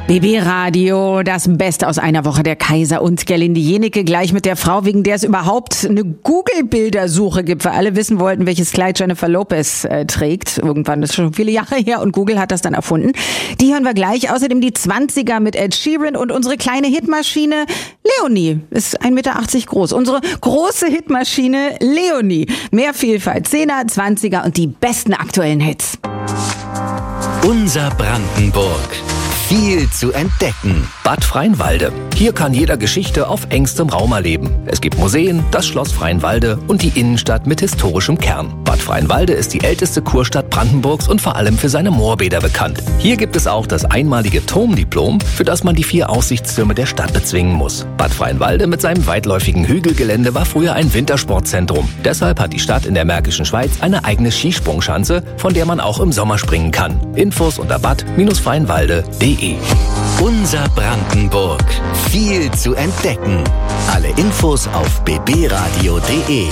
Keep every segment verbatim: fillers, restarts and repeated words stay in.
B B Radio, das Beste aus einer Woche, der Kaiser und Gerlinde Jenecke, gleich mit der Frau, wegen der es überhaupt eine Google-Bildersuche gibt, weil alle wissen wollten, welches Kleid Jennifer Lopez äh, trägt. Irgendwann, das ist schon viele Jahre her und Google hat das dann erfunden. Die hören wir gleich. Außerdem die zwanziger mit Ed Sheeran und unsere kleine Hitmaschine Leonie ist ein Meter achtzig groß. Unsere große Hitmaschine Leonie. Mehr Vielfalt, Zehner, Zwanziger und die besten aktuellen Hits. Unser Brandenburg. Viel zu entdecken. Bad Freienwalde. Hier kann jeder Geschichte auf engstem Raum erleben. Es gibt Museen, das Schloss Freienwalde und die Innenstadt mit historischem Kern. Bad Freienwalde ist die älteste Kurstadt Brandenburgs und vor allem für seine Moorbäder bekannt. Hier gibt es auch das einmalige Turmdiplom, für das man die vier Aussichtstürme der Stadt bezwingen muss. Bad Freienwalde mit seinem weitläufigen Hügelgelände war früher ein Wintersportzentrum. Deshalb hat die Stadt in der Märkischen Schweiz eine eigene Skisprungschanze, von der man auch im Sommer springen kann. Infos unter bad Freienwalde punkt de. Unser Brandenburg. Viel zu entdecken. Alle Infos auf b b radio punkt de.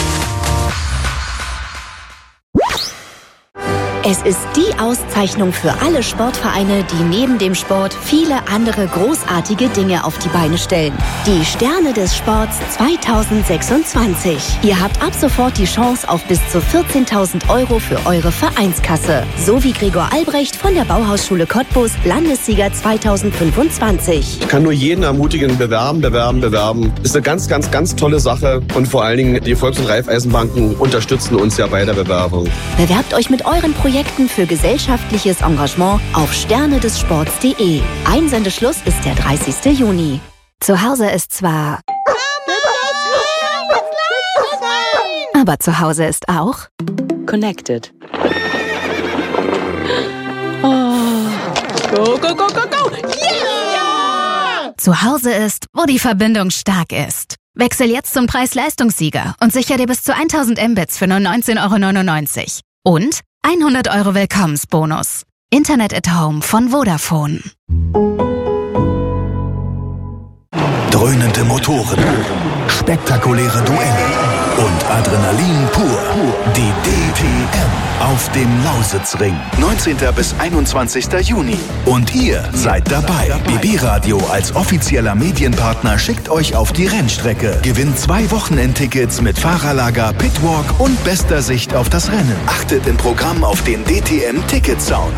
Es ist die Auszeichnung für alle Sportvereine, die neben dem Sport viele andere großartige Dinge auf die Beine stellen. Die Sterne des Sports zweitausendsechsundzwanzig. Ihr habt ab sofort die Chance auf bis zu vierzehntausend Euro für eure Vereinskasse. So wie Gregor Albrecht von der Bauhausschule Cottbus, Landessieger zweitausendfünfundzwanzig. Ich kann nur jeden ermutigen, bewerben, bewerben, bewerben. Ist eine ganz, ganz, ganz tolle Sache. Und vor allen Dingen die Volks- und Raiffeisenbanken unterstützen uns ja bei der Bewerbung. Bewerbt euch mit euren Projekten für gesellschaftliches Engagement auf sterne des sports punkt de. Einsendeschluss ist der dreißigster Juni. Zu Hause ist zwar... Aber zu Hause ist auch... Connected. Oh. Go, go, go, go, go! Yeah! Zu Hause ist, wo die Verbindung stark ist. Wechsel jetzt zum Preis-Leistungssieger und sicher dir bis zu tausend Mbits für nur neunzehn Euro neunundneunzig. Und hundert Euro Willkommensbonus. Internet at Home von Vodafone. Dröhnende Motoren, spektakuläre Duelle und Adrenalin pur. Die D T M auf dem Lausitzring. neunzehnten bis einundzwanzigsten Juni. Und ihr seid dabei. B B Radio als offizieller Medienpartner schickt euch auf die Rennstrecke. Gewinnt zwei Wochenendtickets mit Fahrerlager, Pitwalk und bester Sicht auf das Rennen. Achtet im Programm auf den D T M-Ticket-Sound.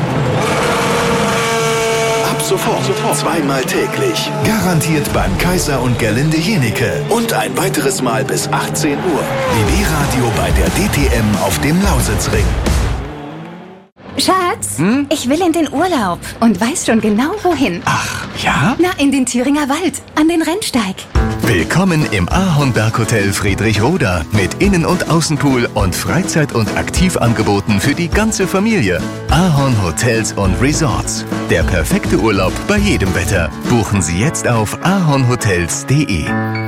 Sofort, sofort, zweimal täglich. Garantiert beim Kaiser und Gerlinde Jenecke. Und ein weiteres Mal bis achtzehn Uhr. B B Radio bei der D T M auf dem Lausitzring. Schatz, hm? ich will in den Urlaub und weiß schon genau wohin. Ach, ja? Na, in den Thüringer Wald, an den Rennsteig. Willkommen im Ahornberg-Hotel Friedrichroda mit Innen- und Außenpool und Freizeit- und Aktivangeboten für die ganze Familie. Ahorn Hotels und Resorts. Der perfekte Urlaub bei jedem Wetter. Buchen Sie jetzt auf ahornhotels punkt de.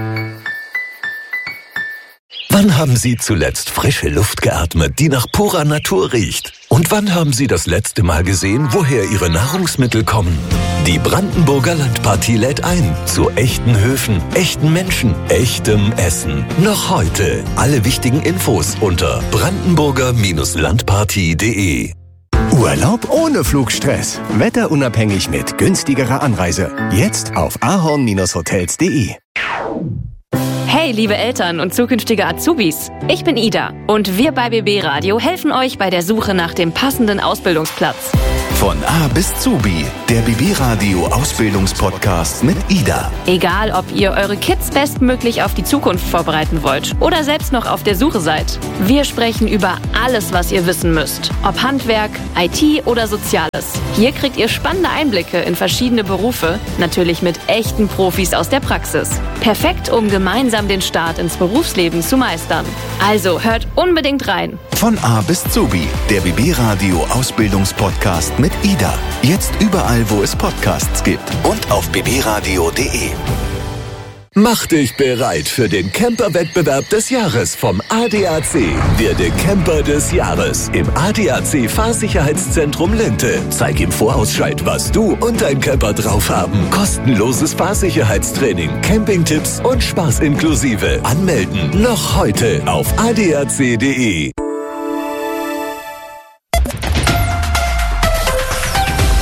Wann haben Sie zuletzt frische Luft geatmet, die nach purer Natur riecht? Und wann haben Sie das letzte Mal gesehen, woher Ihre Nahrungsmittel kommen? Die Brandenburger Landpartie lädt ein zu echten Höfen, echten Menschen, echtem Essen. Noch heute. Alle wichtigen Infos unter brandenburger Landpartie punkt de. Urlaub ohne Flugstress. Wetterunabhängig mit günstigerer Anreise. Jetzt auf ahorn hotels punkt de. Hey, liebe Eltern und zukünftige Azubis. Ich bin Ida und wir bei B B Radio helfen euch bei der Suche nach dem passenden Ausbildungsplatz. Von A bis Zubi, der B B Radio Ausbildungspodcast mit Ida. Egal, ob ihr eure Kids bestmöglich auf die Zukunft vorbereiten wollt oder selbst noch auf der Suche seid. Wir sprechen über alles, was ihr wissen müsst. Ob Handwerk, I T oder Soziales. Hier kriegt ihr spannende Einblicke in verschiedene Berufe, natürlich mit echten Profis aus der Praxis. Perfekt, um gemeinsam den Start ins Berufsleben zu meistern. Also hört unbedingt rein. Von A bis Zubi, der B B Radio Ausbildungspodcast mit Ida. Jetzt überall, wo es Podcasts gibt und auf b b radio punkt de. Mach dich bereit für den Camper-Wettbewerb des Jahres vom A D A C. Werde Camper des Jahres im A D A C Fahrsicherheitszentrum Linte. Zeig im Vorausscheid, was du und dein Camper drauf haben. Kostenloses Fahrsicherheitstraining, Campingtipps und Spaß inklusive. Anmelden noch heute auf a d a c punkt de.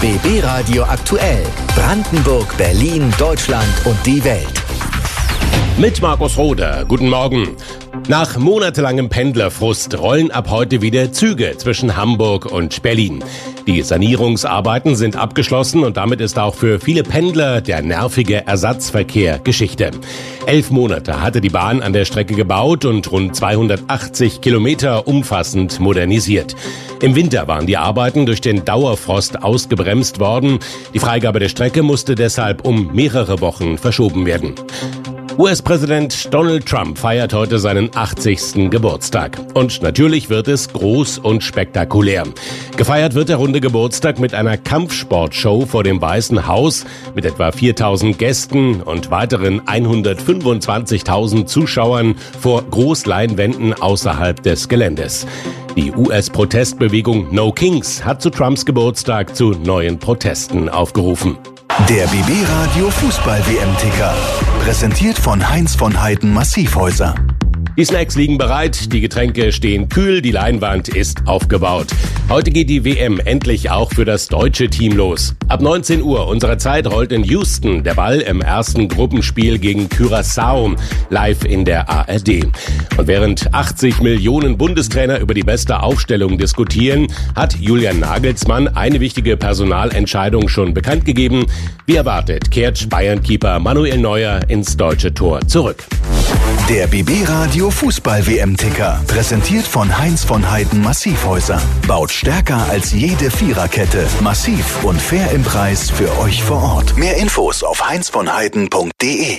B B Radio aktuell. Brandenburg, Berlin, Deutschland und die Welt. Mit Markus Roder. Guten Morgen. Nach monatelangem Pendlerfrust rollen ab heute wieder Züge zwischen Hamburg und Berlin. Die Sanierungsarbeiten sind abgeschlossen und damit ist auch für viele Pendler der nervige Ersatzverkehr Geschichte. Elf Monate hatte die Bahn an der Strecke gebaut und rund zweihundertachtzig Kilometer umfassend modernisiert. Im Winter waren die Arbeiten durch den Dauerfrost ausgebremst worden. Die Freigabe der Strecke musste deshalb um mehrere Wochen verschoben werden. U S-Präsident Donald Trump feiert heute seinen achtzigsten Geburtstag. Und natürlich wird es groß und spektakulär. Gefeiert wird der runde Geburtstag mit einer Kampfsportshow vor dem Weißen Haus mit etwa viertausend Gästen und weiteren hundertfünfundzwanzigtausend Zuschauern vor Großleinwänden außerhalb des Geländes. Die U S-Protestbewegung No Kings hat zu Trumps Geburtstag zu neuen Protesten aufgerufen. Der B B-Radio Fußball-W M-Ticker. Präsentiert von Heinz von Heiden Massivhäuser. Die Snacks liegen bereit, die Getränke stehen kühl, die Leinwand ist aufgebaut. Heute geht die W M endlich auch für das deutsche Team los. Ab neunzehn Uhr unserer Zeit rollt in Houston der Ball im ersten Gruppenspiel gegen Curaçao live in der A R D. Und während achtzig Millionen Bundestrainer über die beste Aufstellung diskutieren, hat Julian Nagelsmann eine wichtige Personalentscheidung schon bekannt gegeben. Wie erwartet kehrt Bayern-Keeper Manuel Neuer ins deutsche Tor zurück. Der B B-Radio Fußball-W M-Ticker. Präsentiert von Heinz von Heiden Massivhäuser. Baut stärker als jede Viererkette. Massiv und fair im Preis für euch vor Ort. Mehr Infos auf heinz von heiden punkt de.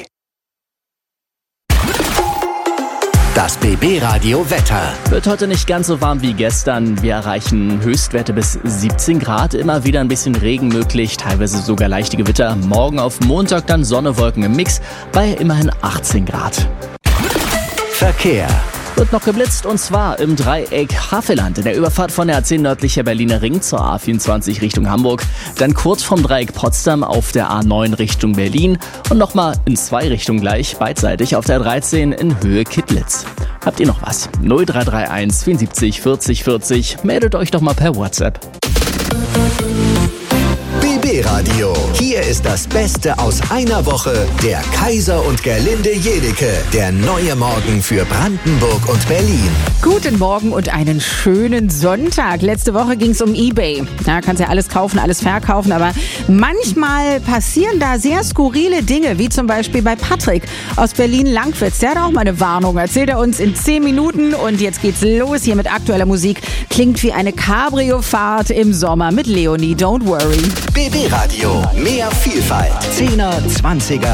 Das B B-Radio Wetter. Wird heute nicht ganz so warm wie gestern. Wir erreichen Höchstwerte bis siebzehn Grad. Immer wieder ein bisschen Regen möglich, teilweise sogar leichte Gewitter. Morgen auf Montag dann Sonne, Wolken im Mix bei immerhin achtzehn Grad. Verkehr. Wird noch geblitzt und zwar im Dreieck Havelland in der Überfahrt von der A zehn nördlicher Berliner Ring zur A vierundzwanzig Richtung Hamburg, dann kurz vom Dreieck Potsdam auf der A neun Richtung Berlin und nochmal in zwei Richtungen gleich beidseitig auf der dreizehn in Höhe Kittlitz. Habt ihr noch was? null drei drei eins vierundsiebzig vierzig vierzig, meldet euch doch mal per WhatsApp. B B-Radio. Hier ist das Beste aus einer Woche. Der Kaiser und Gerlinde Jenecke. Der neue Morgen für Brandenburg und Berlin. Guten Morgen und einen schönen Sonntag. Letzte Woche ging es um eBay. Da kannst ja alles kaufen, alles verkaufen, aber manchmal passieren da sehr skurrile Dinge, wie zum Beispiel bei Patrick aus Berlin-Langwitz. Der hat auch mal eine Warnung. Erzählt er uns in zehn Minuten und jetzt geht's los hier mit aktueller Musik. Klingt wie eine Cabrio-Fahrt im Sommer mit Leonie. Don't worry. B B-Radio. Mehr Vielfalt. Zehner, Zwanziger